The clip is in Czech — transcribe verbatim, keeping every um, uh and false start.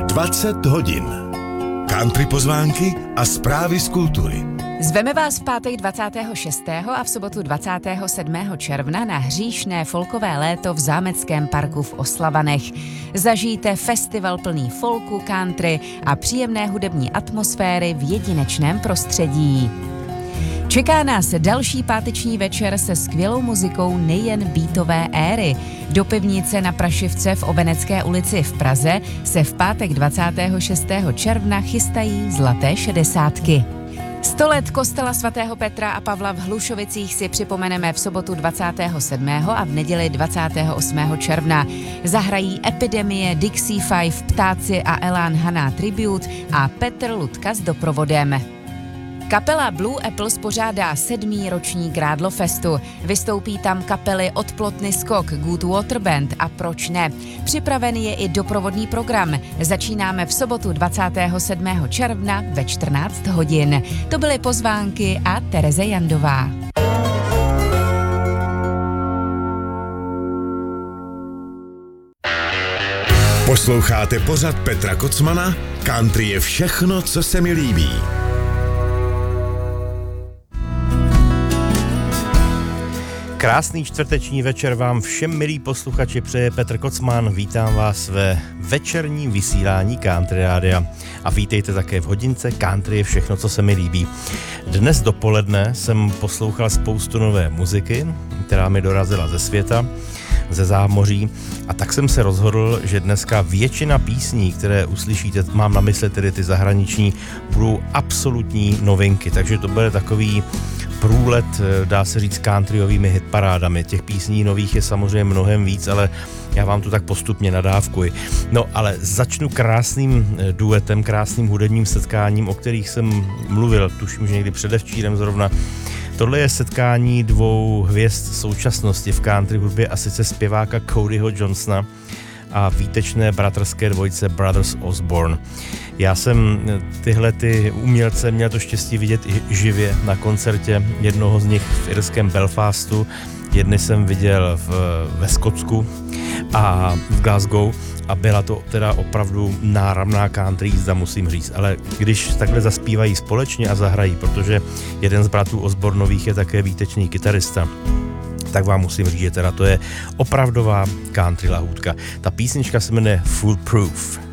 dvacet hodin. Country pozvánky a zprávy z kultury. Zveme vás v pátek dvacátého šestého a v sobotu dvacátého sedmého června na hříšné folkové léto v Zámeckém parku v Oslavanech. Zažijte festival plný folku, country a příjemné hudební atmosféry v jedinečném prostředí. Čeká nás další páteční večer se skvělou muzikou nejen beatové éry. Do pivnice na Prašivce v Obenecké ulici v Praze se v pátek dvacátého šestého června chystají zlaté šedesátky. Sto let kostela svatého Petra a Pavla v Hlušovicích si připomeneme v sobotu dvacátého sedmého a v neděli dvacátého osmého června. Zahrají Epidemie, Dixie Five, Ptáci a Elán Hanna Tribute a Petr Ludka s doprovodem. Kapela Blue Apple spořádá sedmý ročník Grádlofestu. Vystoupí tam kapely Od Plotny Skok, Good Water Band a proč ne. Připravený je i doprovodný program. Začínáme v sobotu dvacátého sedmého června ve čtrnáct hodin. To byly pozvánky a Tereze Jandová. Posloucháte pořad Petra Kocmana? Country je všechno, co se mi líbí. Krásný čtvrteční večer vám všem, milí posluchači, přeje Petr Kocman. Vítám vás ve večerním vysílání Country Rádia a vítejte také v hodince Country je všechno, co se mi líbí. Dnes dopoledne jsem poslouchal spoustu nové muziky, která mi dorazila ze světa, ze zámoří, a tak jsem se rozhodl, že dneska většina písní, které uslyšíte, mám na mysli tedy ty zahraniční, budou absolutní novinky, takže to bude takový průlet, dá se říct, countryovými hitparádami. Těch písní nových je samozřejmě mnohem víc, ale já vám to tak postupně nadávkuji. No, ale začnu krásným duetem, krásným hudebním setkáním, o kterých jsem mluvil, tuším, že někdy předevčírem zrovna. Tohle je setkání dvou hvězd současnosti v country hudbě, a sice zpěváka Codyho Johnsona a výtečné bratrské dvojice Brothers Osborne. Já jsem tyhle ty umělce měl to štěstí vidět i živě na koncertě jednoho z nich v irském Belfastu. Jedny jsem viděl v, ve Skotsku a v Glasgow a byla to teda opravdu náramná country jízda, musím říct. Ale když takhle zaspívají společně a zahrají, protože jeden z bratrů Osbornových je také výtečný kytarista, tak vám musím říct, že teda to je opravdová country lahůdka. Ta písnička se jmenuje Foolproof.